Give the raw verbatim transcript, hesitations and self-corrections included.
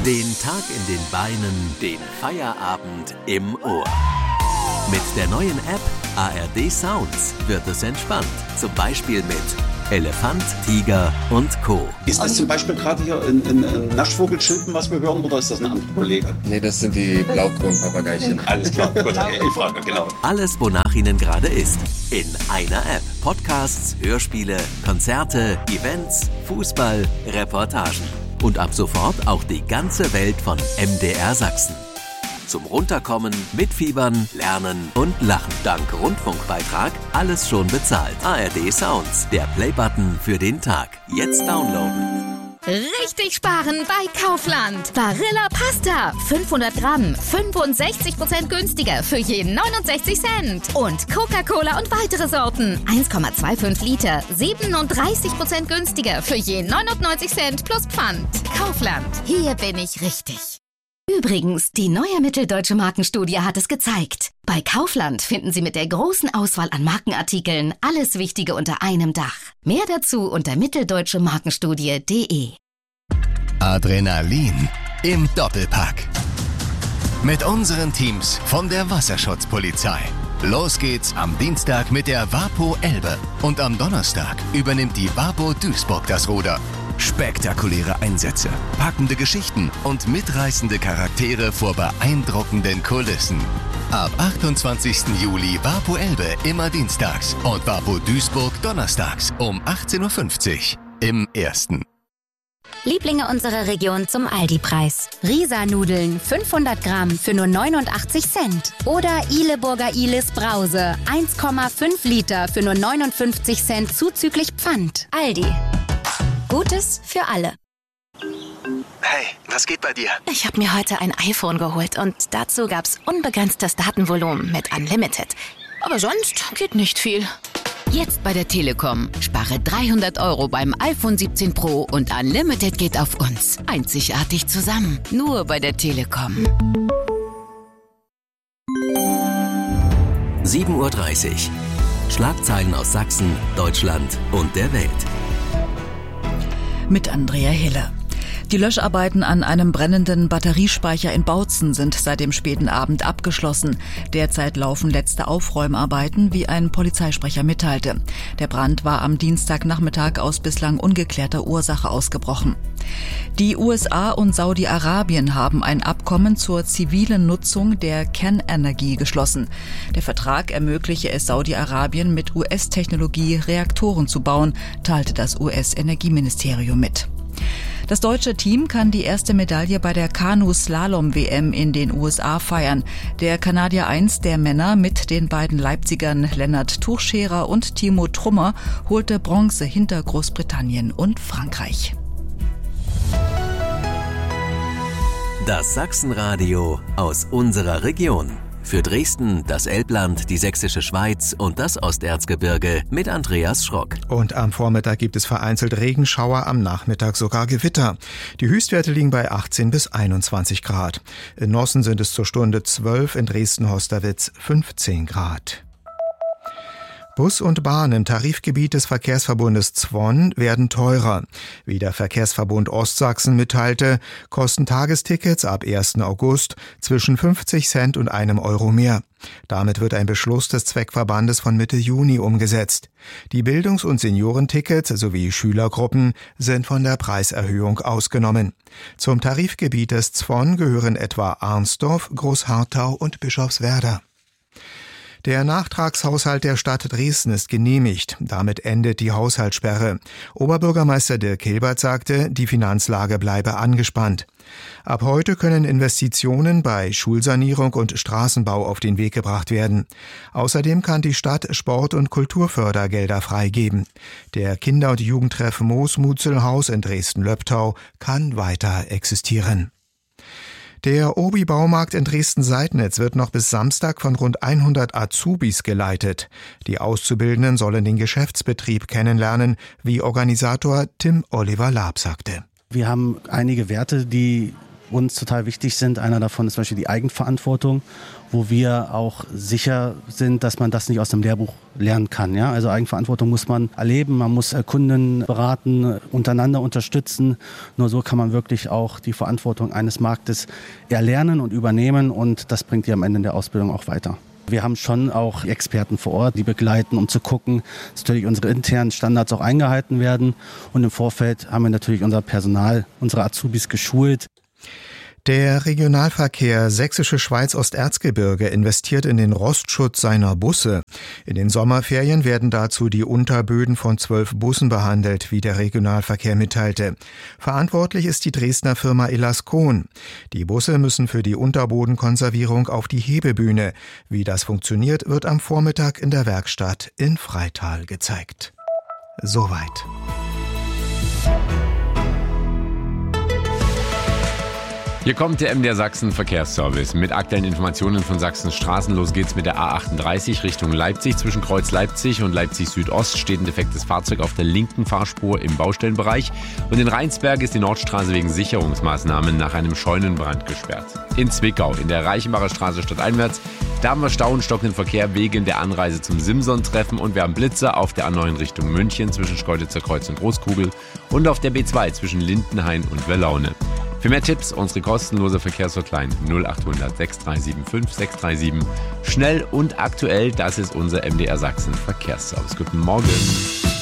Den Tag in den Beinen, den Feierabend im Ohr. Mit der neuen App A R D Sounds wird es entspannt. Zum Beispiel mit Elefant, Tiger und Co. Ist das zum Beispiel gerade hier ein, ein, ein Naschvogelchilpen, was wir hören, oder ist das ein anderer Kollege? Nee, das sind die Blaukronpapageischen. Alles klar, gut, ich frage, genau. Alles, wonach Ihnen gerade ist. In einer App. Podcasts, Hörspiele, Konzerte, Events, Fußball, Reportagen. Und ab sofort auch die ganze Welt von M D R Sachsen. Zum Runterkommen, mitfiebern, lernen und lachen. Dank Rundfunkbeitrag alles schon bezahlt. A R D Sounds, der Playbutton für den Tag. Jetzt downloaden. Richtig sparen bei Kaufland. Barilla Pasta, fünfhundert Gramm, fünfundsechzig Prozent günstiger für je neunundsechzig Cent. Und Coca-Cola und weitere Sorten, eins Komma fünfundzwanzig Liter, siebenunddreißig Prozent günstiger für je neunundneunzig Cent plus Pfand. Kaufland, hier bin ich richtig. Übrigens, die neue Mitteldeutsche Markenstudie hat es gezeigt. Bei Kaufland finden Sie mit der großen Auswahl an Markenartikeln alles Wichtige unter einem Dach. Mehr dazu unter mitteldeutsche markenstudie punkt de. Adrenalin im Doppelpack. Mit unseren Teams von der Wasserschutzpolizei. Los geht's am Dienstag mit der Wapo Elbe. Und am Donnerstag übernimmt die Wapo Duisburg das Ruder. Spektakuläre Einsätze, packende Geschichten und mitreißende Charaktere vor beeindruckenden Kulissen. Ab achtundzwanzigsten Juli Wapo Elbe immer dienstags und Wapo Duisburg donnerstags um achtzehn Uhr fünfzig im Ersten. Lieblinge unserer Region zum Aldi-Preis. Risa-Nudeln fünfhundert Gramm für nur neunundachtzig Cent. Oder Ihleburger Ihles Brause eins Komma fünf Liter für nur neunundfünfzig Cent zuzüglich Pfand. Aldi. Gutes für alle. Hey, was geht bei dir? Ich habe mir heute ein iPhone geholt und dazu gab's unbegrenztes Datenvolumen mit Unlimited. Aber sonst geht nicht viel. Jetzt bei der Telekom. Spare dreihundert Euro beim iPhone siebzehn Pro und Unlimited geht auf uns. Einzigartig zusammen. Nur bei der Telekom. sieben Uhr dreißig. Schlagzeilen aus Sachsen, Deutschland und der Welt. Mit Andrea Hille. Die Löscharbeiten an einem brennenden Batteriespeicher in Bautzen sind seit dem späten Abend abgeschlossen. Derzeit laufen letzte Aufräumarbeiten, wie ein Polizeisprecher mitteilte. Der Brand war am Dienstagnachmittag aus bislang ungeklärter Ursache ausgebrochen. Die U S A und Saudi-Arabien haben ein Abkommen zur zivilen Nutzung der Kernenergie geschlossen. Der Vertrag ermögliche es Saudi-Arabien mit U S-Technologie Reaktoren zu bauen, teilte das U S-Energieministerium mit. Das deutsche Team kann die erste Medaille bei der Kanu-Slalom-W M in den U S A feiern. Der Kanadier eins der Männer mit den beiden Leipzigern Lennart Tuchscherer und Timo Trummer holte Bronze hinter Großbritannien und Frankreich. Das Sachsenradio aus unserer Region. Für Dresden, das Elbland, die Sächsische Schweiz und das Osterzgebirge mit Andreas Schrock. Und am Vormittag gibt es vereinzelt Regenschauer, am Nachmittag sogar Gewitter. Die Höchstwerte liegen bei achtzehn bis einundzwanzig Grad. In Nossen sind es zur Stunde zwölf, in Dresden-Hosterwitz fünfzehn Grad. Bus und Bahn im Tarifgebiet des Verkehrsverbundes Zwon werden teurer. Wie der Verkehrsverbund Ostsachsen mitteilte, kosten Tagestickets ab ersten August zwischen fünfzig Cent und einem Euro mehr. Damit wird ein Beschluss des Zweckverbandes von Mitte Juni umgesetzt. Die Bildungs- und Seniorentickets sowie Schülergruppen sind von der Preiserhöhung ausgenommen. Zum Tarifgebiet des Zwon gehören etwa Arnsdorf, Großharthau und Bischofswerda. Der Nachtragshaushalt der Stadt Dresden ist genehmigt. Damit endet die Haushaltssperre. Oberbürgermeister Dirk Hilbert sagte, die Finanzlage bleibe angespannt. Ab heute können Investitionen bei Schulsanierung und Straßenbau auf den Weg gebracht werden. Außerdem kann die Stadt Sport- und Kulturfördergelder freigeben. Der Kinder- und Jugendtreff Moos-Mutzelhaus in Dresden-Löbtau kann weiter existieren. Der Obi-Baumarkt in Dresden-Seidnitz wird noch bis Samstag von rund hundert Azubis geleitet. Die Auszubildenden sollen den Geschäftsbetrieb kennenlernen, wie Organisator Tim Oliver Laab sagte. Wir haben einige Werte, die uns total wichtig sind. Einer davon ist zum Beispiel die Eigenverantwortung, wo wir auch sicher sind, dass man das nicht aus dem Lehrbuch lernen kann. Ja? Also Eigenverantwortung muss man erleben, man muss Kunden beraten, untereinander unterstützen. Nur so kann man wirklich auch die Verantwortung eines Marktes erlernen und übernehmen und das bringt die am Ende der Ausbildung auch weiter. Wir haben schon auch Experten vor Ort, die begleiten, um zu gucken, dass natürlich unsere internen Standards auch eingehalten werden. Und im Vorfeld haben wir natürlich unser Personal, unsere Azubis geschult. Der Regionalverkehr Sächsische Schweiz-Osterzgebirge investiert in den Rostschutz seiner Busse. In den Sommerferien werden dazu die Unterböden von zwölf Bussen behandelt, wie der Regionalverkehr mitteilte. Verantwortlich ist die Dresdner Firma Elascon. Die Busse müssen für die Unterbodenkonservierung auf die Hebebühne. Wie das funktioniert, wird am Vormittag in der Werkstatt in Freital gezeigt. Soweit. Hier kommt der M D R Sachsen Verkehrsservice mit aktuellen Informationen von Sachsens Straßen. Los geht's mit der A achtunddreißig Richtung Leipzig. Zwischen Kreuz Leipzig und Leipzig Südost steht ein defektes Fahrzeug auf der linken Fahrspur im Baustellenbereich. Und in Rheinsberg ist die Nordstraße wegen Sicherungsmaßnahmen nach einem Scheunenbrand gesperrt. In Zwickau, in der Reichenbacher Straße stadteinwärts, da haben wir Stau und stockenden Verkehr wegen der Anreise zum Simson-Treffen. Und wir haben Blitzer auf der A neun Richtung München zwischen Schkeuditzer Kreuz und Großkugel und auf der B zwei zwischen Lindenhain und Welaune. Für mehr Tipps unsere kostenlose Verkehrshotline null achthundert sechs drei sieben fünf sechs drei sieben. Schnell und aktuell, das ist unser M D R Sachsen Verkehrsservice. Guten Morgen.